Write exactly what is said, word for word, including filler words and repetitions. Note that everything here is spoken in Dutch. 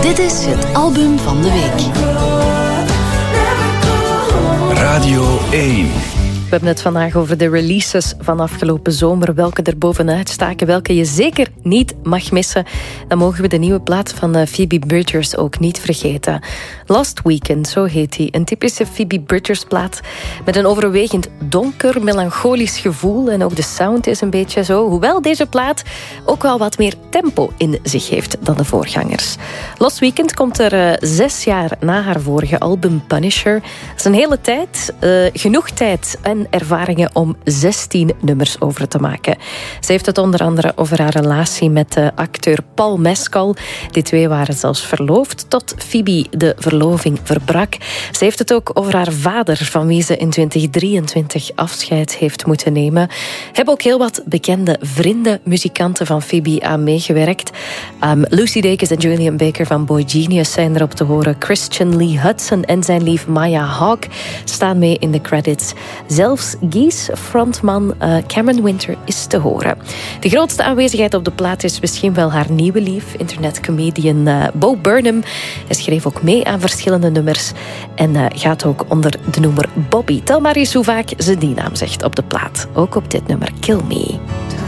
Dit is het album van de week. Radio één. We hebben het vandaag over de releases van afgelopen zomer. Welke er bovenuit staken, welke je zeker niet mag missen. Dan mogen we de nieuwe plaat van Phoebe Bridgers ook niet vergeten. Last Weekend, zo heet hij. Een typische Phoebe Bridgers plaat met een overwegend donker, melancholisch gevoel. En ook de sound is een beetje zo. Hoewel deze plaat ook wel wat meer tempo in zich heeft dan de voorgangers. Last Weekend komt er uh, zes jaar na haar vorige album Punisher. Dat is een hele tijd. Uh, genoeg tijd en ervaringen om zestien nummers over te maken. Ze heeft het onder andere over haar relatie met de acteur Paul Mescal. Die twee waren zelfs verloofd tot Phoebe de verloving verbrak. Ze heeft het ook over haar vader, van wie ze in twintig drieëntwintig afscheid heeft moeten nemen. Hebben ook heel wat bekende vrienden, muzikanten van Phoebe aan meegewerkt. Um, Lucy Dacus en Julian Baker van Boy Genius zijn erop te horen. Christian Lee Hudson en zijn lief Maya Hawke staan mee in de credits. Zelfs Geese frontman uh, Cameron Winter is te horen. De grootste aanwezigheid op de plaat is misschien wel haar nieuwe lief, internetcomedian uh, Bo Burnham. Hij schreef ook mee aan verschillende nummers en uh, gaat ook onder de noemer Bobby. Tel maar eens hoe vaak ze die naam zegt op de plaat. Ook op dit nummer Kill Me.